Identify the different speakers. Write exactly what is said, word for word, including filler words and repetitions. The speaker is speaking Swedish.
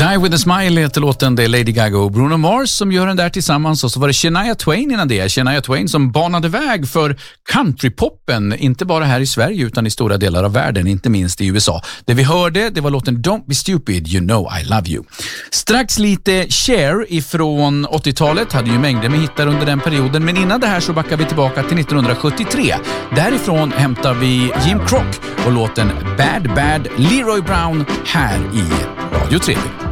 Speaker 1: Die with a smile heter låten. Det är Lady Gaga och Bruno Mars som gör den där tillsammans. Och så var det Shania Twain innan det. Shania Twain som banade väg för countrypoppen. Inte bara här i Sverige utan i stora delar av världen. Inte minst i U S A. Det vi hörde, det var låten Don't Be Stupid, You Know I Love You. Strax lite Cher ifrån åttiotalet. Hade ju mängder med hittar under den perioden. Men innan det här så backar vi tillbaka till nittonhundrasjuttiotre. Därifrån hämtar vi Jim Croc och låten Bad Bad Leroy Brown här i Radio tre.